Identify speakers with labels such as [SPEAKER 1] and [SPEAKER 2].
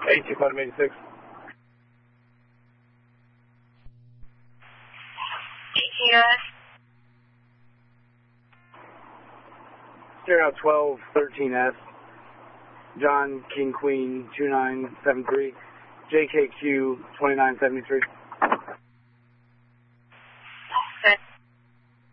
[SPEAKER 1] 18 bottom 86.
[SPEAKER 2] 18US.
[SPEAKER 1] Steering out 12, 13S. John King Queen 2973. JKQ 2973.